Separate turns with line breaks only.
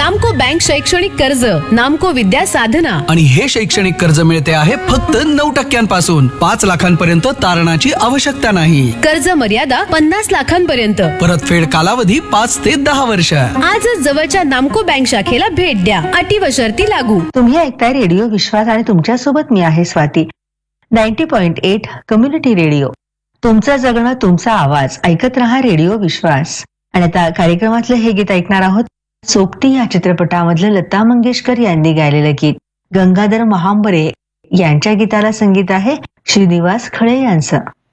नामको बँक शैक्षणिक कर्ज, नामको विद्या साधना.
आणि हे शैक्षणिक कर्ज मिळते आहे फक्त 9% 5 लाखांपर्यंत तारणाची आवश्यकता नाही.
कर्ज मर्यादा 50 लाखांपर्यंत.
परतफेड कालावधी 5 ते 10 वर्ष.
आजच जवळच्या नामको बँक शाखेला भेट द्या. अटी व शर्ती लागू.
तुम्ही ऐकताय रेडिओ विश्वास आणि तुमच्या सोबत मी आहे स्वाती. 90.8 community radio. तुमचं जगणं तुमचा आवाज. ऐकत रहा रेडिओ विश्वास. आणि आता कार्यक्रमातलं हे गीत ऐकणार आहोत. सोबती या चित्रपटामधलं लता मंगेशकर यांनी गायलेलं गीत. गंगाधर महांबरे यांच्या गीताला संगीत आहे श्रीनिवास खळे यांचं.